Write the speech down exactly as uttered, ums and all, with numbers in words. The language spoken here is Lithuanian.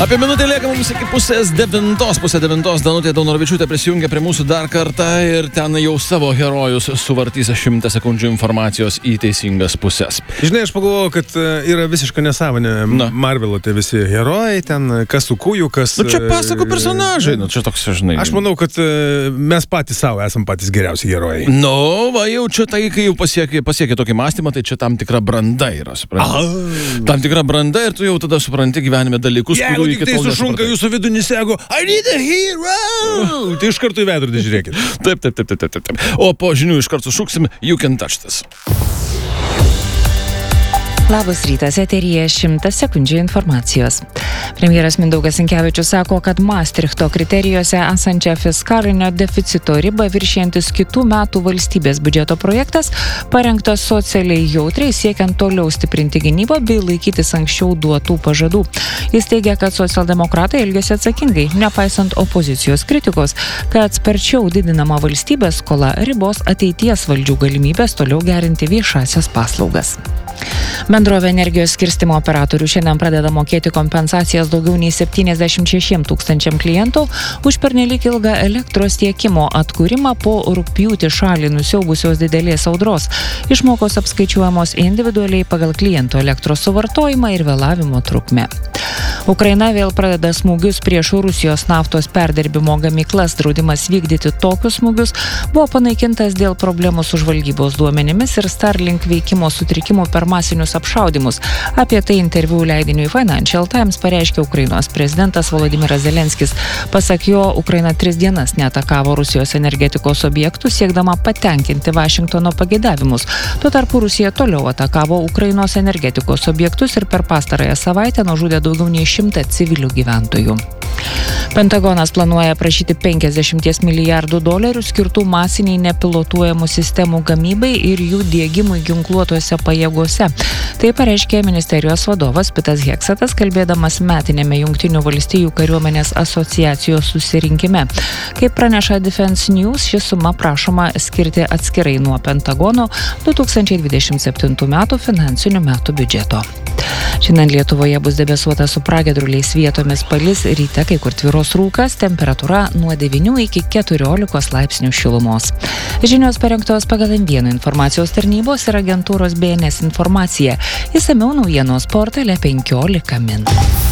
Apie minutę lieka mums iki pusės devintos, pusė devintos Danutė Daunoravičiūtė prisijungia prie mūsų dar kartą ir ten jau savo herojus suvartys šimtą sekundžių informacijos į teisingas pusės. Žinai, aš pagalvojau, kad yra visiška nesąmonė Marvelo tie visi herojai, ten kas su kūju, kas... Nu čia pasako personažai, nu čia toks, žinai. Aš manau, kad mes patys savo esam patys geriausi herojai. Nu, va jau čia tai, kai jau pasiekė, pasiekė tokį mąstymą, tai čia tam tikra branda yra, supranti. Tam tikra branda ir tu jau tada supranti gyvenime dalykus, kurių Tik tai sušunka jūsų vidinį sego, I need a hero! Tai iš karto į veidrodį žiūrėkit. Taip, taip, taip, taip, taip, taip. O po žinių iš karto sušuksim, you can touch this. Labas rytas, eteryje šimtas sekundžių informacijos. Premjeras Mindaugas Sinkevičius sako, kad Maastrichto kriterijuose esančią fiskalinio deficito ribą viršijantis kitų metų valstybės biudžeto projektas parengtas socialiai jautriai, siekiant toliau stiprinti gynybą bei laikytis anksčiau duotų pažadų. Jis teigia, kad socialdemokratai elgiasi atsakingai, nepaisant opozicijos kritikos, kad sparčiau didinama valstybės skola ribos ateities valdžių galimybės toliau gerinti viešasias paslaugas. Bendrovė energijos skirstymo operatorių šiandien pradeda mokėti kompensacijas daugiau nei septyniasdešimt šešiems tūkstančiam klientų už pernelyg ilgą elektros tiekimo atkūrimą po rugpjūtį šalį nusiaubusios didelės audros. Išmokos apskaičiuojamos individualiai pagal klientų elektros suvartojimą ir vėlavimo trukmę. Ukraina vėl pradeda smūgius prieš Rusijos naftos perdirbimo gamyklas. Draudimas vykdyti tokius smūgius buvo panaikintas dėl problemų su žvalgybos duomenimis ir Starlink veikimo sutrikimų per masinius apšaudymus. Apie tai interviu leidiniui Financial Times pareiškė Ukrainos prezidentas Volodymyras Zelenskis. Pasak jo, Ukraina tris dienas neatakavo Rusijos energetikos objektų, siekdama patenkinti Vašingtono pageidavimus. Tuo tarpu Rusija toliau atakavo Ukrainos energetikos objektus ir per pastarąją savaitę nužudė daugiau nei šimtą civilių gyventojų. Pentagonas planuoja prašyti penkiasdešimt milijardų dolerių skirtų masiniai nepilotuojamų sistemų gamybai ir jų diegimui ginkluotose pajėgose. Tai pareiškė ministerijos vadovas Pitas Heksetas, kalbėdamas metinėme Jungtinių valstijų kariuomenės asociacijos susirinkime. Kaip praneša Defense News, ši suma prašoma skirti atskirai nuo Pentagono du tūkstančiai dvidešimt septintų metų finansinių metų biudžeto. Šiandien Lietuvoje bus debesuota su pragiedruliais, vietomis palis, ryte kai kur tvyros rūkas, temperatūra nuo devynių iki keturiolikos laipsnių šilumos. Žinios parengtos pagal M vieną informacijos tarnybos ir agentūros B N S informaciją. Išsamiau naujienos portale penkiolika min.